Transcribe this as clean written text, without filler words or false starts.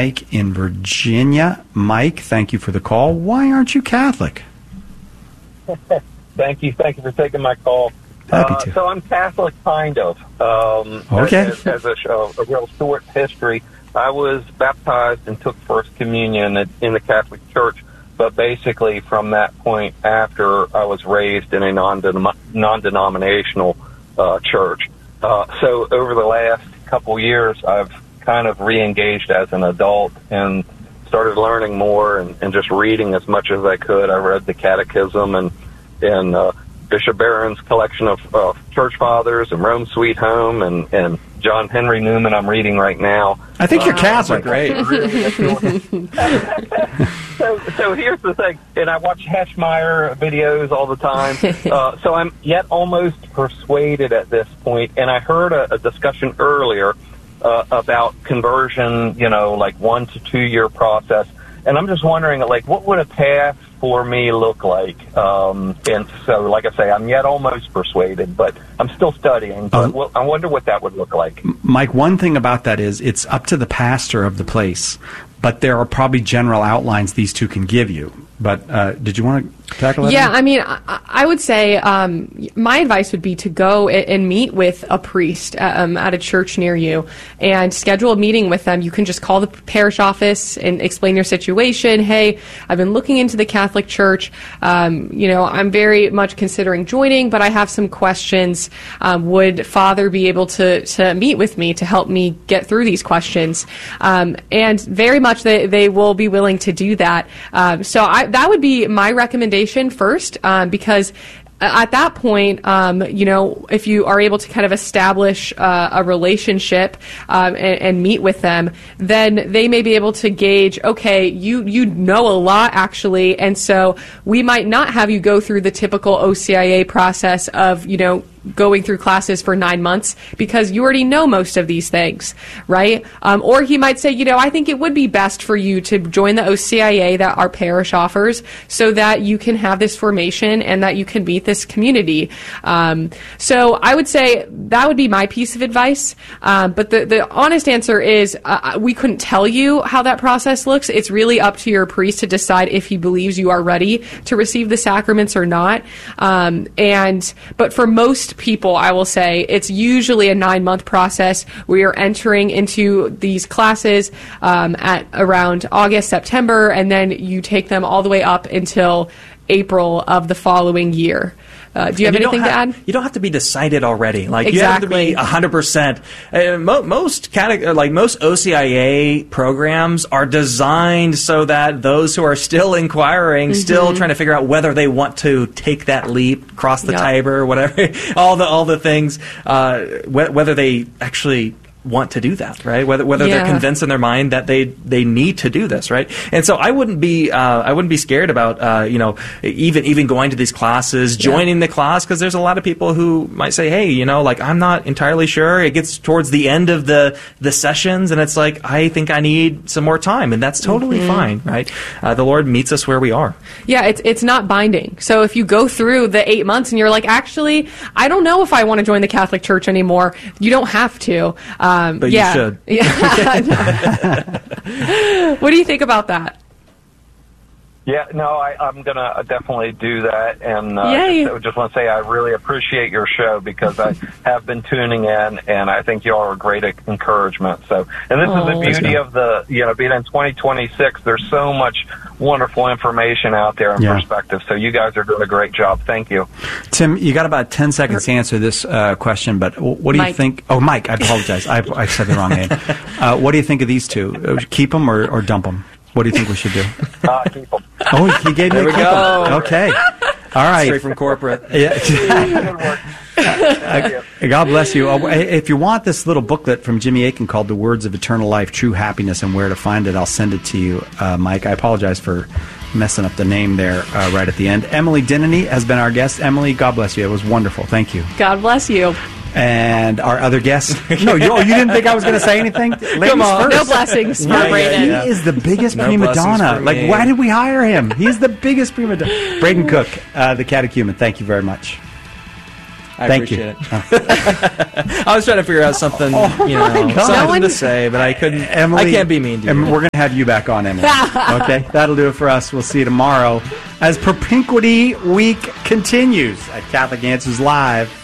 Mike in Virginia. Mike, thank you for the call. Why aren't you Catholic? Thank you for taking my call. Happy to. So I'm Catholic, kind of. Okay. As a real short history, I was baptized and took First Communion in the Catholic Church, but basically from that point after, I was raised in a non-denominational church. So over the last couple years, I've kind of re-engaged as an adult and started learning more and just reading as much as I could. I read the Catechism and Bishop Barron's collection of Church Fathers and Rome Sweet Home and John Henry Newman I'm reading right now. I think you're Catholic. Great. So here's the thing, and I watch Heschmeyer videos all the time, so I'm yet almost persuaded at this point, and I heard a discussion earlier about conversion, like 1 to 2 year process, and I'm just wondering, like, what would a path for me look like? And so, like I say, I'm yet almost persuaded, but I'm still studying. But I wonder what that would look like. Mike, one thing about that is it's up to the pastor of the place, but there are probably general outlines these two can give you. But did you want to tackle that? Yeah, I mean, I would say my advice would be to go and meet with a priest at a church near you and schedule a meeting with them. You can just call the parish office and explain your situation. Hey, I've been looking into the Catholic Church. I'm very much considering joining, but I have some questions. Would Father be able to meet with me to help me get through these questions? And very much they will be willing to do that. That would be my recommendation first, because at that point, if you are able to kind of establish a relationship and meet with them, then they may be able to gauge, okay, you know a lot actually, and so we might not have you go through the typical OCIA process of, going through classes for 9 months because you already know most of these things, right? Or he might say, I think it would be best for you to join the OCIA that our parish offers so that you can have this formation and that you can meet this community. So I would say that would be my piece of advice. But the honest answer is we couldn't tell you how that process looks. It's really up to your priest to decide if he believes you are ready to receive the sacraments or not. But for most people, I will say it's usually a 9-month process. We are entering into these classes at around August, September, and then you take them all the way up until April of the following year. Do you have anything to add? You don't have to be decided already. Exactly. You have to be 100%. Most OCIA programs are designed so that those who are still inquiring, still trying to figure out whether they want to take that leap, cross the Tiber, whatever, all the things, whether they actually want to do that, right? Whether they're convinced in their mind that they need to do this, right? And so I wouldn't be scared about even going to these classes, joining the class, because there's a lot of people who might say, hey, I'm not entirely sure. It gets towards the end of the sessions, and it's like, I think I need some more time, and that's totally fine, right? The Lord meets us where we are. Yeah, it's not binding. So if you go through the 8 months and you're like, actually, I don't know if I want to join the Catholic Church anymore, you don't have to. But you should. What do you think about that? Yeah, no, I'm going to definitely do that. And just want to say I really appreciate your show because I have been tuning in, and I think you all are a great encouragement. So, and this is the beauty of being in 2026. There's so much wonderful information out there and perspective. So you guys are doing a great job. Thank you. Tim, you got about 10 seconds to answer this question, but what do you think? Oh, Mike, I apologize. I said the wrong name. What do you think of these two? Keep them or dump them? What do you think we should do? Keep them. Oh, he gave me a go. Okay. All right. Straight from corporate. Yeah. God bless you. If you want this little booklet from Jimmy Akin called The Words of Eternal Life, True Happiness and Where to Find It, I'll send it to you, Mike. I apologize for messing up the name there right at the end. Emily Dinnany has been our guest. Emily, God bless you. It was wonderful. Thank you. God bless you. And our other guest. No, you didn't think I was going to say anything? Come on. No blessings for Braden. He is the biggest prima donna. Like, why did we hire him? He's the biggest prima donna. Braden Cook, the catechumen. Thank you very much. Thank you. appreciate it. I was trying to figure out something, something to say, but I couldn't. Emily, I can't be mean to you. And we're going to have you back on, Emily. Okay, that'll do it for us. We'll see you tomorrow as Propinquity Week continues at Catholic Answers Live.